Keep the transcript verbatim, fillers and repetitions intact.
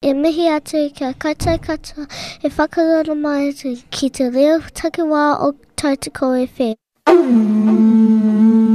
E mihi atu kia koutou katoa e whakarono mai atu ki te reo takiwā o Tautoko F M.